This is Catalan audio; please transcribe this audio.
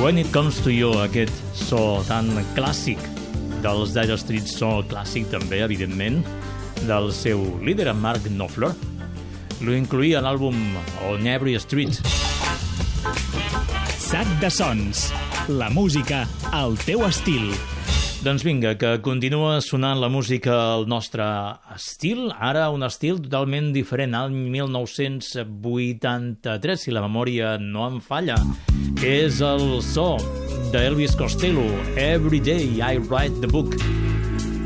When It Comes to You, aquest so tan clàssic dels Dire Straits, so clàssic també, evidentment, del seu líder, en Mark Knopfler. Lo incluïa a l'àlbum On Every Street. Sac de sons, la música al teu estil. Doncs vinga, que continua sonant la música al nostre estil, ara un estil totalment diferent, any 1983, si la memòria no em falla. És el so d'Elvis Costello, Every Day I Write the Book.